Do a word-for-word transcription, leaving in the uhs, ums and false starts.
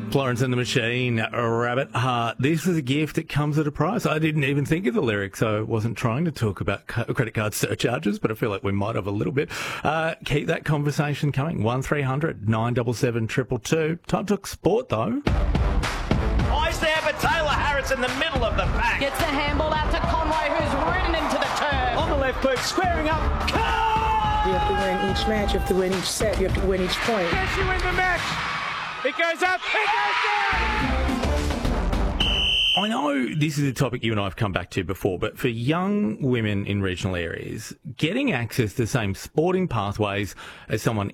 Florence and the Machine, Rabbit Heart. This is a gift that comes at a price. I didn't even think of the lyrics, so I wasn't trying to talk about credit card surcharges, but I feel like we might have a little bit. Uh, keep that conversation coming. one three hundred nine seven seven two two two. Time to talk sport, though. Eyes there for Taylor Harris in the middle of the pack. Gets the handball out to Conway, who's ridden into the turf. On the left boot, squaring up. Carr! You have to win each match, you have to win each set, you have to win each point. Does she win the match? It goes up, it goes down! I know this is a topic you and I have come back to before, but for young women in regional areas, getting access to the same sporting pathways as someone